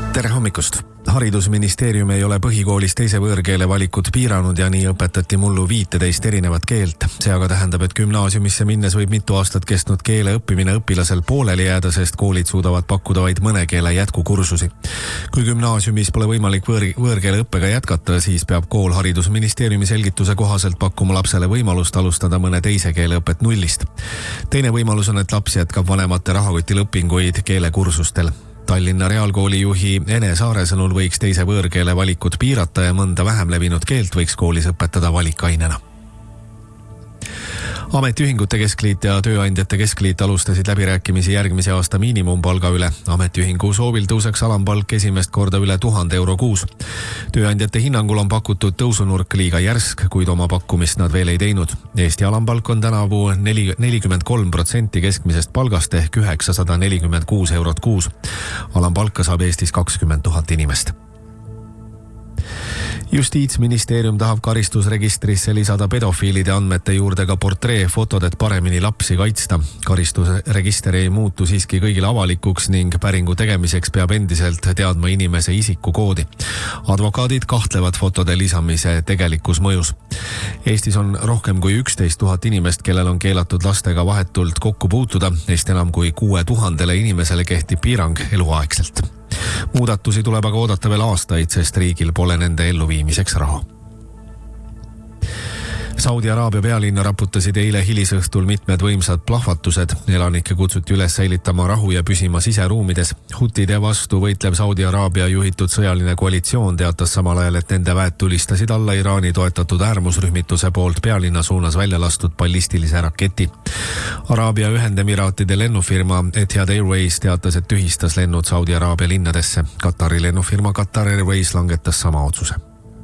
Tere hommikust! Haridusministeerium ei ole põhikoolis teise võõrkeele valikut piiranud ja nii õpetati mullu 15 erinevat keelt. See aga tähendab, et gümnaasiumisse minnes võib mitu aastat kestnud keele õppimine õpilasel pooleli jääda, sest koolid suudavad pakkuda vaid mõne keele jätkukursusi. Kui gümnaasiumis pole võimalik võõrkeele õppega jätkata, siis peab kool Haridusministeeriumi selgituse kohaselt pakkuma lapsele võimalust alustada mõne teise keele õpet nullist. Teine võimalus on, et laps jätkab vanemate rahakotil õpinguid keelekursustel. Tallinna Reaalkooli juhi Ene Saare sõnul võiks teise võõrkeele valikut piirata ja mõnda vähem levinud keelt võiks koolis õpetada valikainena. Ametiühingute keskliit ja tööandjate keskliit alustasid läbirääkimisi järgmise aasta miinimumpalga üle. Ametiühingu soovil tõuseks alampalk esimest korda üle 1000 euro kuus. Tööandjate hinnangul on pakutud tõusunurk liiga järsk, kuid oma pakkumist nad veel ei teinud. Eesti alampalk on tänavu 43% keskmisest palgast ehk 946 eurot kuus. Alampalka saab Eestis 20 000 inimest. Justiitsministeerium tahab karistusregistrisse lisada pedofiilide andmete juurde ka portreefotod, et paremini lapsi kaitsta. Karistusregister ei muutu siiski kõigile avalikuks ning päringu tegemiseks peab endiselt teadma inimese isikukoodi. Advokaadid kahtlevad fotode lisamise tegelikus mõjus. Eestis on rohkem kui 11 000 inimest, kellel on keelatud lastega vahetult kokku puutuda. Neist enam kui 6000 inimesele kehtib piirang eluaegselt. Muudatusi tuleb aga oodata veel aastaid, sest riigil pole nende elluviimiseks raha. Saudi Araabia pealinna raputasid eile hilisõhtul mitmed võimsad plahvatused. Elanikke kutsuti üles säilitama rahu ja püsima siseruumides. Hutide vastu võitleb Saudi Araabia juhitud sõjaline koalitsioon, teatas samal ajal, et nende väed tulistasid alla Iraani toetatud äärmusrühmituse poolt pealinna suunas välja lastud ballistilise raketi. Araabia Ühendemiraatide lennufirma Etihad Airways teatas, et tühistas lennud Saudi Araabia linnadesse. Katari lennufirma Qatar Airways langetas sama otsuse.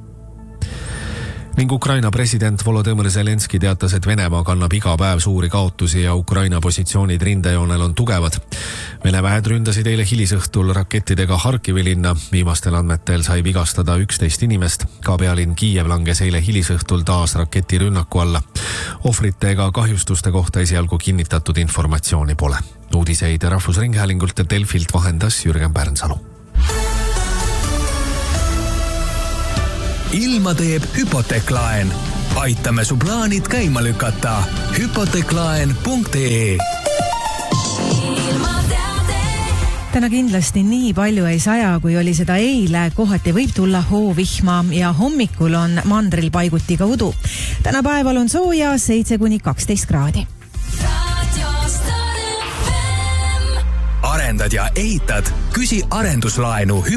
Ning Ukraina president Volodõmõr Zelenski teatas, et Venemaa kannab iga päev suuri kaotusi ja Ukraina positsioonid rindejoonel on tugevad. Vene väed ründasid eile hilisõhtul rakettidega Harkivi linna. Viimastel andmetel sai vigastada 11 inimest. Ka pealinn Kiiev langes eile hilisõhtul taas raketirünnaku alla. Ohvrite ega kahjustuste kohta esialgu kinnitatud informatsiooni pole. Uudiseid Rahvusringhäälingult ja Delfilt vahendas Jürgen Pärnsalu. Ilma teeb Hypoteklaen. Aitame su plaanid käima lükata. Hypoteklaen.ee. Täna kindlasti nii palju ei saja, kui oli seda eile. Kohati võib tulla hoovihma ja hommikul on mandril paiguti ka udu. Täna päeval on sooja 7–12 kraadi. Arendad ja ehitad? Küsi arenduslaenu